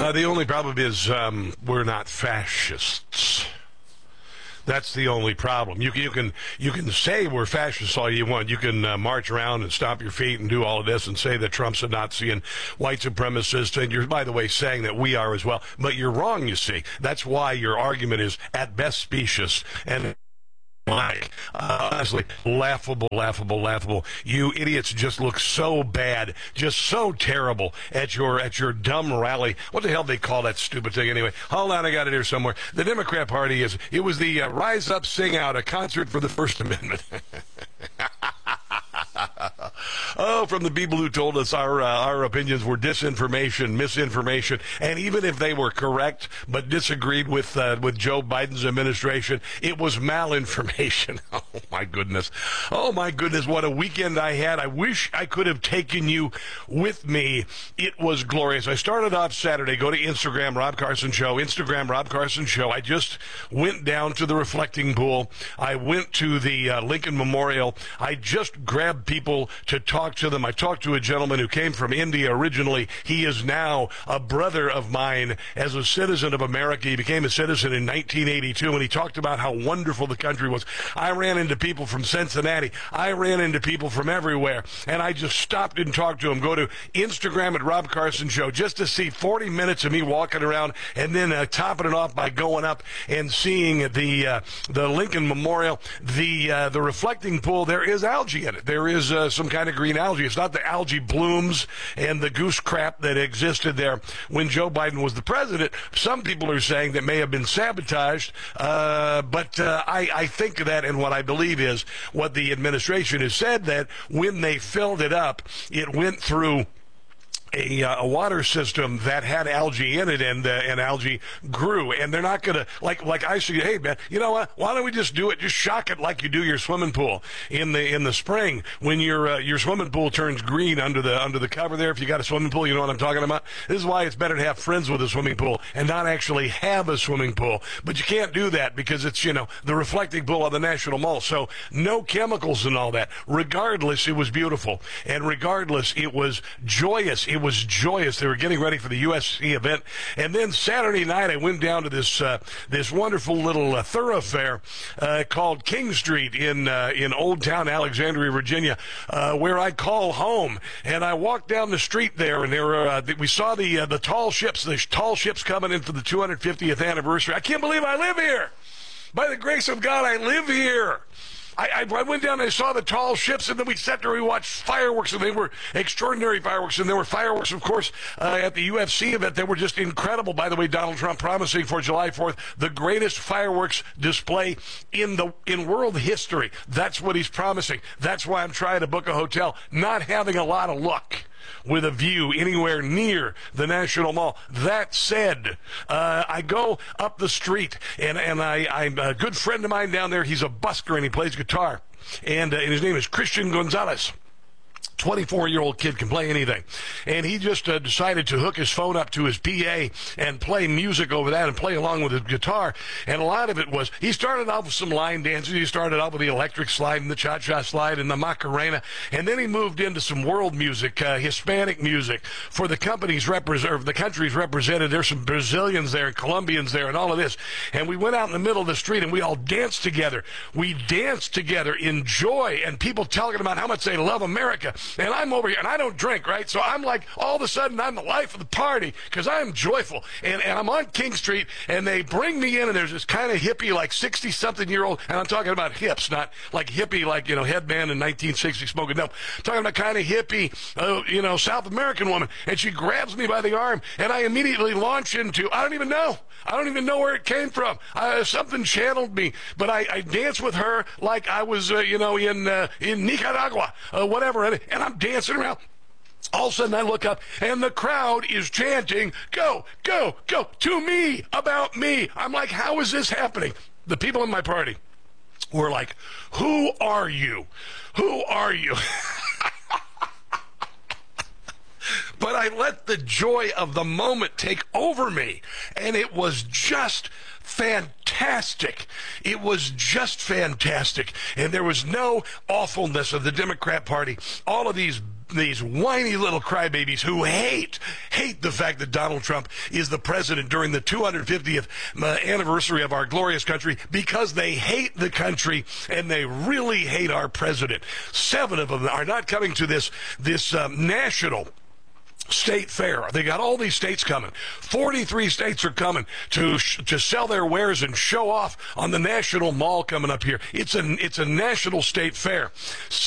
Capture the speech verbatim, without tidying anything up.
Uh, the only problem is um, we're not fascists. That's the only problem. You can you can you can say we're fascists all you want. You can uh, march around and stomp your feet and do all of this and say that Trump's a Nazi and white supremacist, and you're, by the way, saying that we are as well. But you're wrong, you see. That's why your argument is at best specious and like, uh, honestly, laughable, laughable, laughable. You idiots just look so bad, just so terrible at your at your dumb rally. What the hell do they call that stupid thing anyway? Hold on, I got it here somewhere. The Democrat Party is, it was the uh, Rise Up, Sing Out, a concert for the First Amendment. Oh, from the people who told us our uh, our opinions were disinformation, misinformation, and even if they were correct but disagreed with uh, with Joe Biden's administration, it was malinformation. Oh, my goodness. Oh, my goodness, what a weekend I had. I wish I could have taken you with me. It was glorious. I started off Saturday. Go to Instagram, Rob Carson Show. Instagram, Rob Carson Show. I just went down to the reflecting pool. I went to the uh, Lincoln Memorial. I just grabbed people to talk to them. I talked to a gentleman who came from India originally. He is now a brother of mine as a citizen of America. He became a citizen in nineteen eighty-two, and he talked about how wonderful the country was. I ran into people from Cincinnati. I ran into people from everywhere, and I just stopped and talked to him. Go to Instagram at Rob Carson Show just to see forty minutes of me walking around, and then uh, topping it off by going up and seeing the uh, the Lincoln Memorial, the uh, the reflecting pool. There is algae in it. There is uh, some kind of green algae. It's not the algae blooms and the goose crap that existed there when Joe Biden was the president. Some people are saying that may have been sabotaged, uh, but uh, I, I think that, and what I believe is what the administration has said, that when they filled it up, it went through A, uh, a water system that had algae in it, and uh, and algae grew, and they're not going to, like like I say, hey man, you know what? Why don't we just do it? Just shock it like you do your swimming pool in the in the spring when your uh, your swimming pool turns green under the under the cover there. If you got a swimming pool, you know what I'm talking about. This is why it's better to have friends with a swimming pool and not actually have a swimming pool. But you can't do that because it's, you know, the reflecting pool of the National Mall, so no chemicals and all that. Regardless, it was beautiful, and regardless, it was joyous. It was joyous. They were getting ready for the U S C event, and then Saturday night I went down to this uh, this wonderful little uh, thoroughfare uh, called King Street in uh, in Old Town Alexandria, Virginia, uh, where I call home. And I walked down the street there, and there were uh, we saw the uh, the tall ships, the tall ships coming in for the two hundred fiftieth anniversary. I can't believe I live here. By the grace of God, I live here. I, I, I went down and I saw the tall ships, and then we sat there and we watched fireworks, and they were extraordinary fireworks. And there were fireworks, of course, uh, at the U F C event. They were just incredible. By the way, Donald Trump promising for July fourth the greatest fireworks display in the in world history. That's what he's promising. That's why I'm trying to book a hotel, not having a lot of luck with a view anywhere near the National Mall. That said, uh, I go up the street, and, and I, I'm a good friend of mine down there. He's a busker, and he plays guitar, and, uh, and his name is Christian Gonzalez. twenty-four-year-old kid, can play anything. And he just uh, decided to hook his phone up to his P A and play music over that and play along with his guitar. And a lot of it was, he started off with some line dances. He started off with the electric slide and the cha-cha slide and the Macarena. And then he moved into some world music, uh, Hispanic music for the companies represent, the countries represented. There's some Brazilians there and Colombians there and all of this. And we went out in the middle of the street and we all danced together. We danced together in joy, and people talking about how much they love America. And I'm over here, and I don't drink, right? So I'm like, all of a sudden, I'm the life of the party because I'm joyful. And, and I'm on King Street, and they bring me in, and there's this kind of hippie, like sixty-something-year-old, and I'm talking about hips, not like hippie, like, you know, headband in nineteen sixty smoking. No, I'm talking about kind of hippie, uh, you know, South American woman. And she grabs me by the arm, and I immediately launch into, I don't even know. I don't even know where it came from. Uh, something channeled me, but I, I danced with her like I was, uh, you know, in uh, in Nicaragua, uh, whatever, and, and I'm dancing around. All of a sudden I look up, and the crowd is chanting, go, go, go, to me, about me. I'm like, how is this happening? The people in my party were like, who are you? Who are you? But I let the joy of the moment take over me, and it was just fantastic. It was just fantastic, and there was no awfulness of the Democrat Party. All of these these whiny little crybabies who hate, hate the fact that Donald Trump is the president during the two hundred fiftieth uh, anniversary of our glorious country, because they hate the country and they really hate our president. Seven of them are not coming to this, this um, national state fair. They got all these states coming. forty-three states are coming to sh- to sell their wares and show off on the National Mall coming up here. It's a, it's a national state fair.